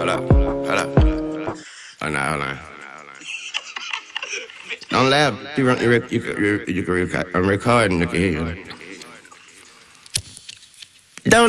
Hold up, hold up. Oh, no, hold on. Don't laugh. You can record. I'm recording. Look at here.